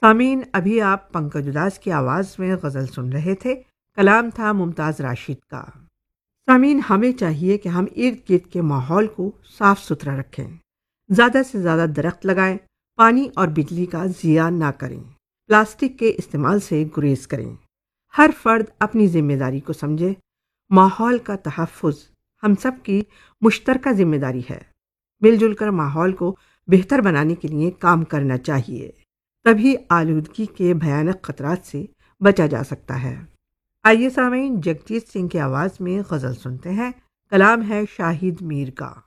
सामीन, अभी आप पंकज उदास की आवाज़ में गज़ल सुन रहे थे। कलाम था मुमताज़ राशिद का। सामीन, हमें चाहिए कि हम इर्द गिर्द के माहौल को साफ सुथरा रखें। ज़्यादा से ज़्यादा दरख्त लगाएं, पानी और बिजली का ज़िया ना करें, प्लास्टिक के इस्तेमाल से गुरेज करें। हर फर्द अपनी जिम्मेदारी को समझे। माहौल का तहफ़्फ़ुज़ हम सब की मुश्तरका जिम्मेदारी है। मिलजुल कर माहौल को बेहतर बनाने के लिए काम करना चाहिए। तभी आलूदगी के भयानक खतरात से बचा जा सकता है। आइए सामीन, जगजीत सिंह की आवाज़ में गज़ल सुनते हैं। कलाम है शाहिद मीर का।